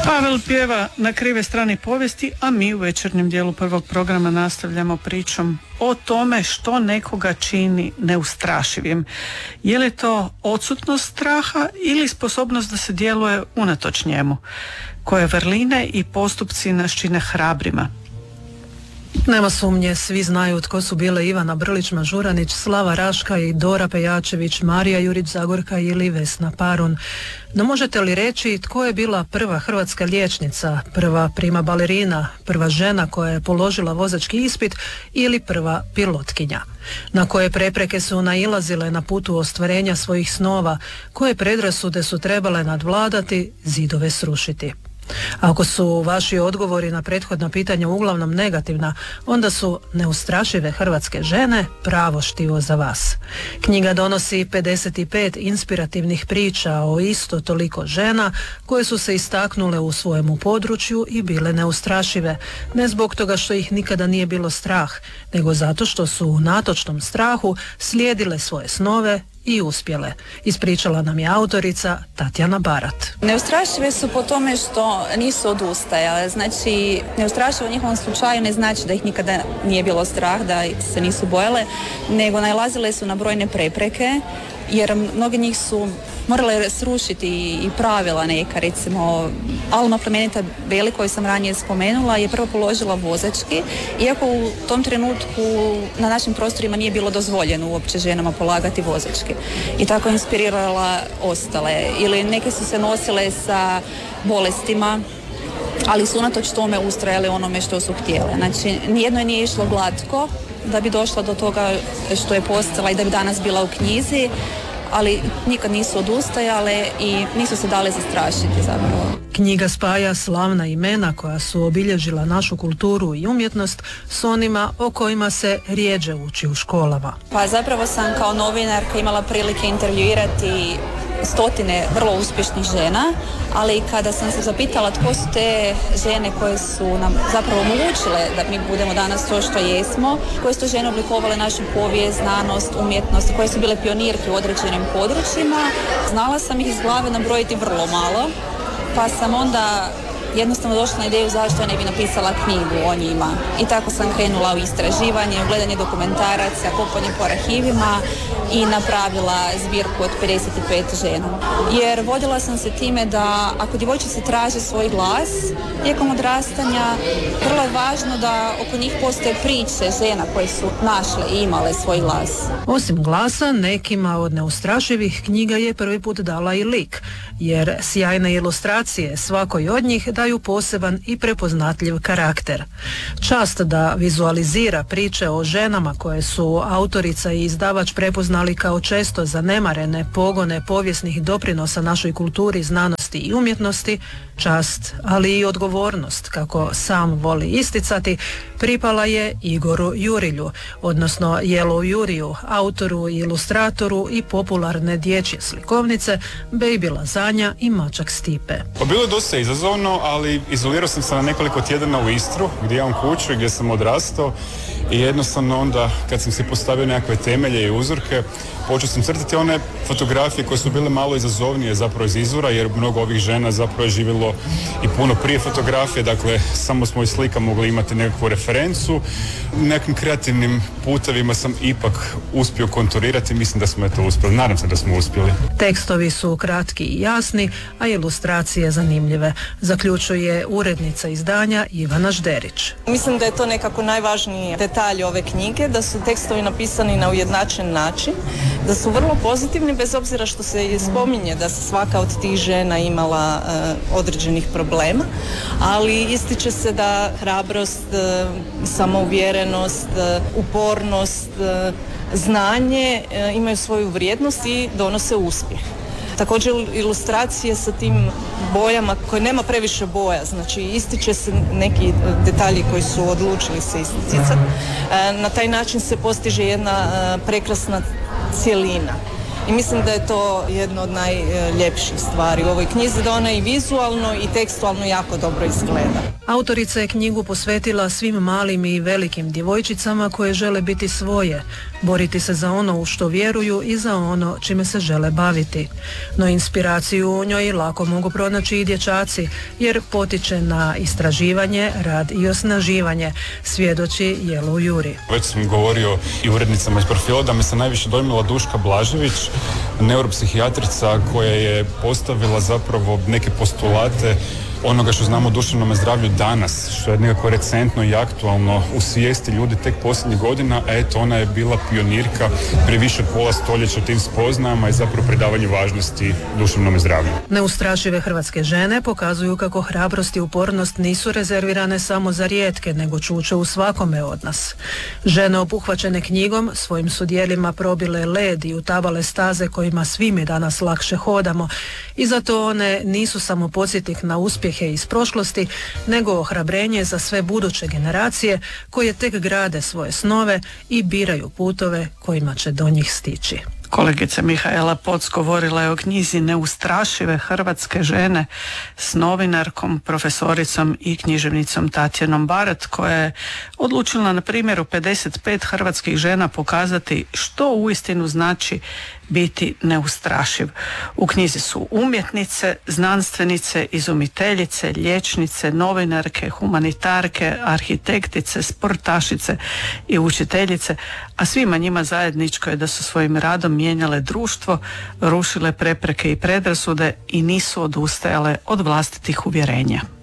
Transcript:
Pavel pjeva na krive strane povijesti, a mi u večernjem dijelu prvog programa nastavljamo pričom o tome što nekoga čini neustrašivim. Je li to odsutnost straha ili sposobnost da se djeluje unatoč njemu? Koje vrline i postupci nas čine hrabrima? Nema sumnje, svi znaju tko su bile Ivana Brlić-Mažuranić, Slava Raška i Dora Pejačević, Marija Jurić-Zagorka ili Vesna Parun. No možete li reći tko je bila prva hrvatska liječnica, prva prima balerina, prva žena koja je položila vozački ispit ili prva pilotkinja? Na koje prepreke su nailazile na putu ostvarenja svojih snova, koje predrasude su trebale nadvladati, zidove srušiti? Ako su vaši odgovori na prethodna pitanja uglavnom negativna, onda su neustrašive hrvatske žene pravo štivo za vas. Knjiga donosi 55 inspirativnih priča o isto toliko žena koje su se istaknule u svojemu području i bile neustrašive, ne zbog toga što ih nikada nije bilo strah, nego zato što su u natočnom strahu slijedile svoje snove i uspjele. Ispričala nam je autorica Tatjana Barat. Neustrašive su po tome što nisu odustajale. Znači, neustrašive u njihovom slučaju ne znači da ih nikada nije bilo strah, da se nisu bojale, nego nailazile su na brojne prepreke, jer mnogi njih su morale srušiti i pravila neka, recimo Alma Plemenita Beli koju sam ranije spomenula je prvo položila vozački, iako u tom trenutku na našim prostorima nije bilo dozvoljeno uopće ženama polagati vozački. I tako inspirirala ostale. Ili neke su se nosile sa bolestima, ali su unatoč tome ustrajale onome što su htjele. Znači, nijedno je nije išlo glatko da bi došla do toga što je postala i da bi danas bila u knjizi, ali nikad nisu odustajale i nisu se dale zastrašiti zapravo. Knjiga spaja slavna imena koja su obilježila našu kulturu i umjetnost s onima o kojima se rjeđe uči u školama. Pa zapravo sam kao novinarka imala prilike intervjuirati stotine vrlo uspješnih žena, ali kada sam se zapitala tko su te žene koje su nam zapravo omogućile da mi budemo danas to što jesmo, koje su to žene oblikovale našu povijest, znanost, umjetnost, koje su bile pionirke u određenim područjima, znala sam ih iz glave nabrojiti vrlo malo, pa sam onda jednostavno došla na ideju zašto ja ne bi napisala knjigu o njima. I tako sam krenula u istraživanje, u gledanje dokumentaraca, kopanje po arhivima i napravila zbirku od 55 žena. Jer vodila sam se time da ako djevojčice traže svoj glas tijekom odrastanja, vrlo je važno da oko njih postoje priče žena koje su našle i imale svoj glas. Osim glasa, nekima od neustrašivih knjiga je prvi put dala i lik, jer sjajne ilustracije svakoj od njih daju poseban i prepoznatljiv karakter. Čast da vizualizira priče o ženama koje su autorica i izdavač prepoznali kao često zanemarene pogone povijesnih doprinosa našoj kulturi, znanosti i umjetnosti, čast, ali i odgovornost, kako sam voli isticati, pripala je Igoru Jurilju, odnosno Jelou Juriju, autoru i ilustratoru i popularne dječje slikovnice Baby Lazanja i Mačak Stipe. Pa bilo je dosta izazovno, ali izolirao sam se na nekoliko tjedana u Istru, gdje imam kuću i gdje sam odrastao i jednostavno onda kad sam si postavio nekakve temelje i uzorke, počeo sam crtati one fotografije koje su bile malo izazovnije zapravo iz izvora, jer mnogo ovih žena zapravo je živjelo i puno prije fotografije, dakle samo smo iz slika mogli imati nekakvu referencu. Nekim kreativnim putevima sam ipak uspio konturirati, mislim da smo to uspjeli, nadam se da smo uspjeli. Tekstovi su kratki i jasni, a ilustracije zanimljive, zaključuje urednica izdanja Ivana Žderić. Mislim da je to nekako najvažniji detalj ove knjige, da su tekstovi napisani na ujednačen način, da su vrlo pozitivni bez obzira što se i spominje da se svaka od tih žena imala određenih problema, ali ističe se da hrabrost, samouvjerenost, upornost, znanje imaju svoju vrijednost i donose uspjeh. Također ilustracije sa tim bojama koje nema previše boja, znači ističe se neki detalji koji su odlučili se isticati. Na taj način se postiže jedna prekrasna cjelina. I mislim da je to jedno od najljepših stvari u ovoj knjizi, da ona i vizualno i tekstualno jako dobro izgleda. Autorica je knjigu posvetila svim malim i velikim djevojčicama koje žele biti svoje, boriti se za ono u što vjeruju i za ono čime se žele baviti. No inspiraciju u njoj lako mogu pronaći i dječaci, jer potiče na istraživanje, rad i osnaživanje, svjedoči Jelo Juri. Već sam govorio i urednicama iz profila da me se najviše dojmila Duška Blažević, neuropsihijatrica koja je postavila zapravo neke postulate onoga što znamo o duševnom zdravlju danas, što je nekako recentno i aktualno u svijesti ljudi tek posljednjih godina, a eto ona je bila pionirka prije više od pola stoljeća tim spoznajama i zapravo predavanju važnosti duševnom zdravlju. Neustrašive hrvatske žene pokazuju kako hrabrost i upornost nisu rezervirane samo za rijetke, nego čuče u svakome od nas. Žene obuhvaćene knjigom svojim su djelima probile led i utabale staze kojima svi mi danas lakše hodamo i zato one nisu samo podsjetnik na uspjehe iz prošlosti, nego ohrabrenje za sve buduće generacije koje tek grade svoje snove i biraju putove kojima će do njih stići. Kolegica Mihaela Poc govorila je o knjizi Neustrašive hrvatske žene s novinarkom, profesoricom i književnicom Tatjanom Barat, koja je odlučila na primjeru 55 hrvatskih žena pokazati što uistinu znači biti neustrašiv. U knjizi su umjetnice, znanstvenice, izumiteljice, liječnice, novinarke, humanitarke, arhitektice, sportašice i učiteljice, a svima njima zajedničko je da su svojim radom mijenjale društvo, rušile prepreke i predrasude i nisu odustajale od vlastitih uvjerenja.